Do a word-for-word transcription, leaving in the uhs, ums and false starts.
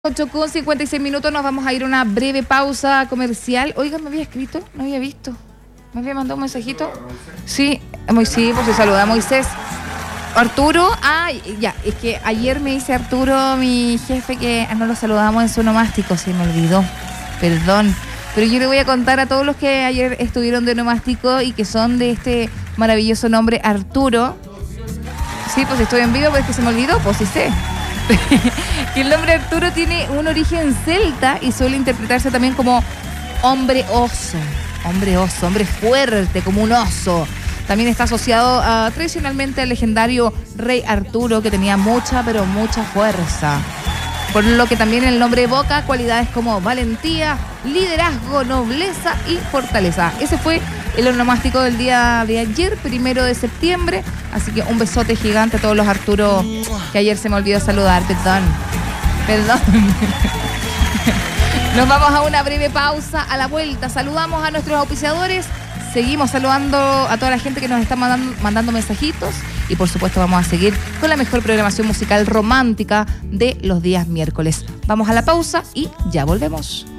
ocho con cincuenta y seis minutos, nos vamos a ir a una breve pausa comercial. Oiga, ¿me había escrito? No había visto. ¿Me había mandado un mensajito? Sí, sí, pues se saluda a Moisés. Arturo, ah, ya, es que ayer me dice Arturo, mi jefe, que no lo saludamos en su onomástico, se me olvidó, perdón. Pero yo le voy a contar a todos los que ayer estuvieron de onomástico y que son de este maravilloso nombre Arturo. Sí, pues estoy en vivo, pero es que se me olvidó, pues sí sé. Que el nombre Arturo tiene un origen celta y suele interpretarse también como hombre oso, hombre oso, hombre fuerte, como un oso. También está asociado uh, tradicionalmente al legendario rey Arturo, que tenía mucha, pero mucha fuerza. Por lo que también el nombre evoca cualidades como valentía, liderazgo, nobleza y fortaleza. Ese fue el onomástico del día de ayer, primero de septiembre. Así que un besote gigante a todos los Arturo que ayer se me olvidó saludar. Perdón. Perdón. Nos vamos a una breve pausa. A la vuelta saludamos a nuestros auspiciadores. Seguimos saludando a toda la gente que nos está mandando, mandando mensajitos. Y por supuesto vamos a seguir con la mejor programación musical romántica de los días miércoles. Vamos a la pausa y ya volvemos.